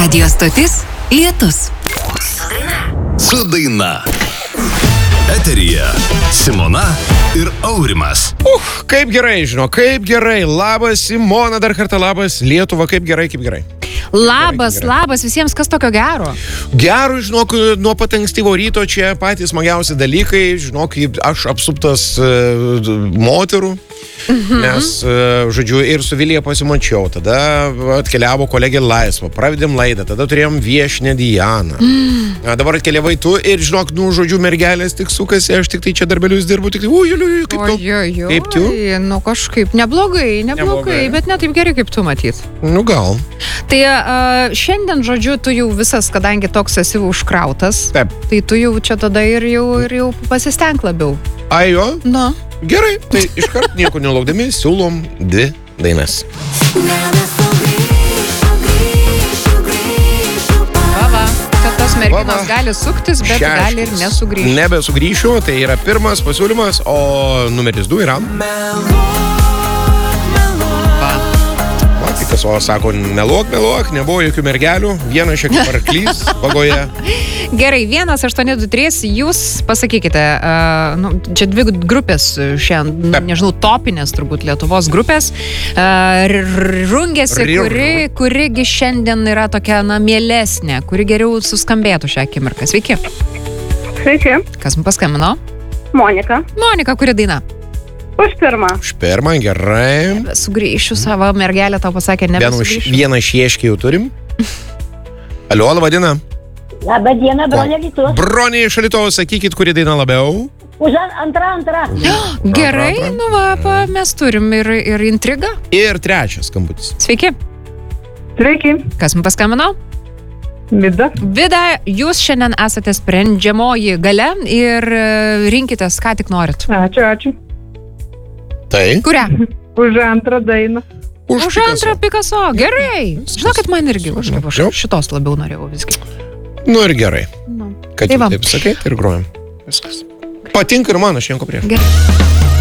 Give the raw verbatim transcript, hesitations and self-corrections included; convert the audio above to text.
Radijo stotis Lietus. Su daina. Eteryje Simona ir Aurimas. Uh, kaip gerai, žinau, kaip gerai. Labas, Simona, dar kartą labas. Lietuva, kaip gerai, kaip gerai. Labas, gerai, labas visiems, kas tokio gero? Gero, žinok, nuo pat ankstyvo ryto čia patys smagiausi dalykai. Žinok, aš apsuptas uh, moterų. Mhm. Nes, uh, žodžiu, ir su Vilija pasimačiau. Tada atkeliavo kolegė Laisva. Pravedėm laidą. Tada turėjom viešinę Dianą. Mm. A, dabar atkeliavai tu ir, žinok, nu, žodžiu, mergelės tik sukasi. Aš tik tai čia darbelius dirbu. Tik tai, uj, uj, uj, kaip tu? Ojojoj, kaip tu? Nu, kažkaip neblogai, neblogai, neblogai, bet ne taip gerai, kaip tu matyt. Nu, gal. Tai uh, šiandien, žodžiu, tu jau visas, kadangi toks esi užkrautas. Taip. Tai tu jau čia tada ir jau, ir jau pasistenk labiau. Ai jo? Nu. Gerai, tai iškart nieko nelaukdami siūlom dvi dainas. Vava, kad tos merginos gali suktis, bet Šeštis. gali ir nesugrįžti. Nebesugrįšiu, tai yra pirmas pasiūlymas, o numeris du yra. Kas o sako, meluok, meluok, nebuvo jokių mergelių, vienas šiek tiek arklys vagoje. Gerai, vienas, aštuoni, du, trys, jūs pasakykite, uh, nu, čia dvi grupės šiandien, Taip. nežinau, topinės turbūt Lietuvos grupės, uh, rungėsi, kuri, kurigi šiandien yra tokia, na, mielesnė, kuri geriau suskambėtų šią akimirką. Sveiki. Sveiki. Kas man paskambino? Monika. Monika, kuri daina? Už pirmą. Už pirmą, gerai. Sugrįšiu, savo mergelę tau pasakė, nebesugrįšiu. Vieną šieškį jau turim. Alio, laba diena. Labą dieną, Bronė Lietuvos. Bronė iš Lietuvos, sakykit, kuri daina labiau. Už antrą, antrą. Gerai, nu va, pa, mes turim ir, ir intrigą. Ir trečias skambutis. Sveiki. Sveiki. Kas man paskambino? Vida. Vida, jūs šiandien esate sprendžiamoji gale ir rinkitės, ką tik norit. Ačiū, ačiū. Tai? Kurią? Už antrą dainą. Už, už antrą Picasso. Gerai. Žinokit, man irgi kažkaip aš šitos labiau norėjau visgi. Nu ir gerai. Nu. Kad tai jau taip sakai, ir grojam. Viskas. Patinka ir man, aš nieko prieš. Gerai.